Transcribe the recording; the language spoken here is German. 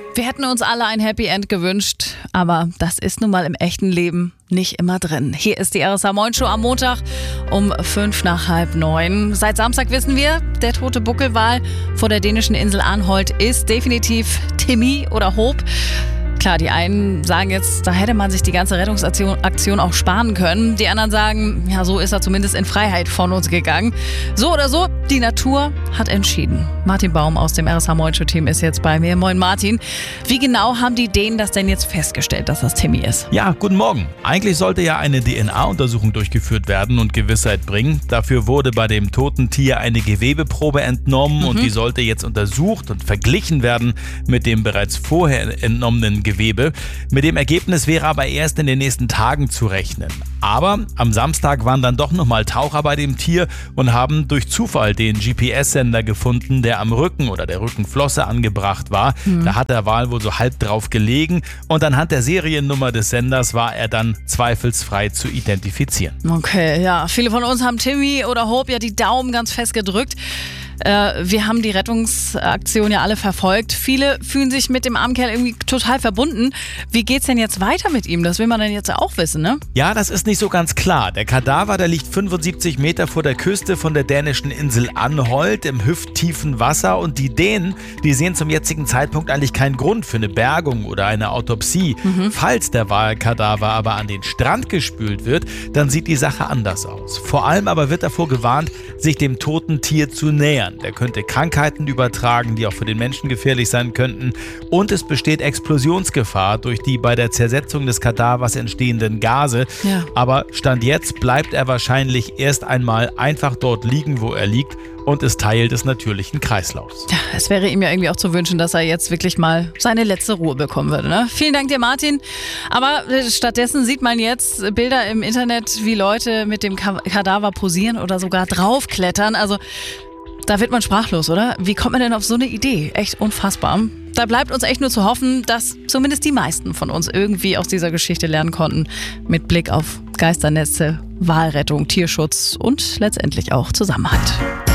Wir hätten uns alle ein Happy End gewünscht, aber das ist nun mal im echten Leben nicht immer drin. Hier ist die RSA Moin Show am Montag um 8:05. Seit Samstag wissen wir, der tote Buckelwal vor der dänischen Insel Anholt ist definitiv Timmy oder Hope. Klar, die einen sagen jetzt, da hätte man sich die ganze Rettungsaktion auch sparen können. Die anderen sagen, ja, so ist er zumindest in Freiheit von uns gegangen. So oder so, die Natur hat entschieden. Martin Baum aus dem RSA Moin Show Team ist jetzt bei mir. Moin Martin. Wie genau haben die Dänen das denn jetzt festgestellt, dass das Timmy ist? Ja, guten Morgen. Eigentlich sollte ja eine DNA-Untersuchung durchgeführt werden und Gewissheit bringen. Dafür wurde bei dem toten Tier eine Gewebeprobe entnommen und die sollte jetzt untersucht und verglichen werden mit dem bereits vorher entnommenen Gewebe. Mit dem Ergebnis wäre aber erst in den nächsten Tagen zu rechnen. Aber am Samstag waren dann doch nochmal Taucher bei dem Tier und haben durch Zufall den GPS-Sender gefunden, der am Rücken oder der Rückenflosse angebracht war. Da hat der Wal wohl so halb drauf gelegen und anhand der Seriennummer des Senders war er dann zweifelsfrei zu identifizieren. Okay, ja, viele von uns haben Timmy oder Hope ja die Daumen ganz fest gedrückt. Wir haben die Rettungsaktion ja alle verfolgt. Viele fühlen sich mit dem armen Kerl irgendwie total verbunden. Wie geht's denn jetzt weiter mit ihm? Das will man dann jetzt auch wissen, ne? Ja, das ist nicht so ganz klar. Der Kadaver, der liegt 75 Meter vor der Küste von der dänischen Insel Anholt im hüfttiefen Wasser. Und die Dänen, die sehen zum jetzigen Zeitpunkt eigentlich keinen Grund für eine Bergung oder eine Autopsie. Falls der Walkadaver aber an den Strand gespült wird, dann sieht die Sache anders aus. Vor allem aber wird davor gewarnt, sich dem toten Tier zu nähern. Der könnte Krankheiten übertragen, die auch für den Menschen gefährlich sein könnten. Und es besteht Explosionsgefahr durch die bei der Zersetzung des Kadavers entstehenden Gase. Ja. Aber Stand jetzt bleibt er wahrscheinlich erst einmal einfach dort liegen, wo er liegt und ist Teil des natürlichen Kreislaufs. Ja, es wäre ihm ja irgendwie auch zu wünschen, dass er jetzt wirklich mal seine letzte Ruhe bekommen würde, ne? Vielen Dank dir, Martin. Aber stattdessen sieht man jetzt Bilder im Internet, wie Leute mit dem Kadaver posieren oder sogar draufklettern. Also da wird man sprachlos, oder? Wie kommt man denn auf so eine Idee? Echt unfassbar. Da bleibt uns echt nur zu hoffen, dass zumindest die meisten von uns irgendwie aus dieser Geschichte lernen konnten. Mit Blick auf Geisternetze, Walrettung, Tierschutz und letztendlich auch Zusammenhalt.